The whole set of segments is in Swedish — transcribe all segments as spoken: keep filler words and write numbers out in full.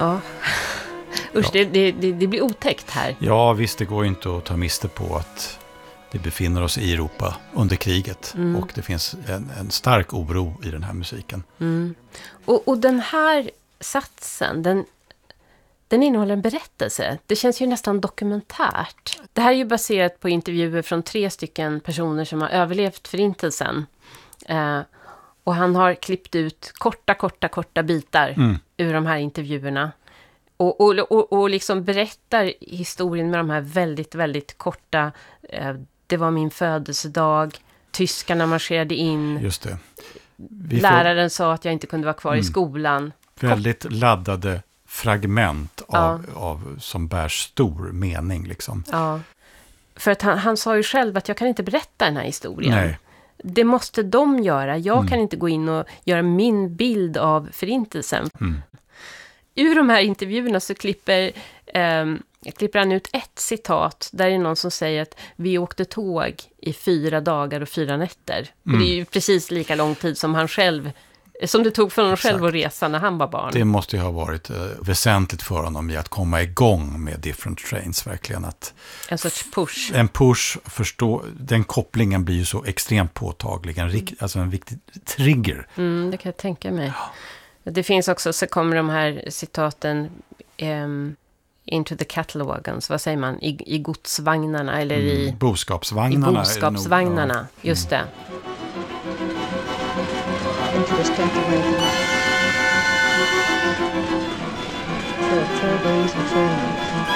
Ja. Usch, Ja. Det, det, det blir otäckt här. Ja, visst, det går ju inte att ta miste på att det befinner oss i Europa under kriget. Mm. Och det finns en, en stark oro i den här musiken. Mm. Och, och den här satsen, den, den innehåller en berättelse. Det känns ju nästan dokumentärt. Det här är ju baserat på intervjuer från tre stycken personer som har överlevt förintelsen. Eh, och han har klippt ut korta, korta, korta bitar Mm. ur de här intervjuerna. Och, och, och, och liksom berättar historien med de här väldigt, väldigt korta... Eh, det var min födelsedag. Tyskarna marscherade in. Just det. Vi får Läraren sa att jag inte kunde vara kvar Mm. i skolan. väldigt laddade fragment av, Ja. av, som bär stor mening. Liksom. Ja. För att han, han sa ju själv att jag kan inte berätta den här historien. Nej. Det måste de göra. Jag Mm. kan inte gå in och göra min bild av förintelsen. Mm. Ur de här intervjuerna så klipper, eh, klipper han ut ett citat. Där är någon som säger att vi åkte tåg i fyra dagar och fyra nätter. Mm. Och det är ju precis lika lång tid som han själv, som det tog för honom Exakt. själv att resa när han var barn. Det måste ju ha varit eh, väsentligt för honom i att komma igång med Different Trains. Verkligen att En sorts push. en push, förstå, den kopplingen blir ju så extremt påtaglig. En, rik, alltså en viktig trigger. Mm, det kan jag tänka mig. Det finns också, så kommer de här citaten um, into the cattle wagons, vad säger man, i, i godsvagnarna eller i, Mm. Boskapsvagnarna. i är boskapsvagnarna, nog, ja. just det. into the cattle wagon. So a terrible easy journey.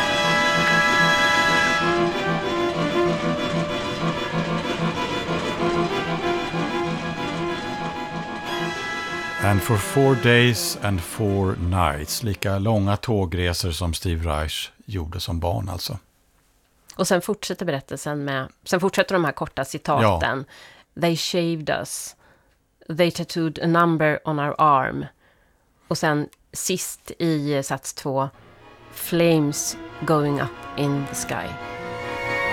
And for four days and four nights. Lika långa tågresor som Steve Reich gjorde som barn alltså. Och sen fortsätter berättelsen med, sen fortsätter de här korta citaten. They shaved us. They tattooed a number on our arm. Och sen sist i sats två, flames going up in the sky.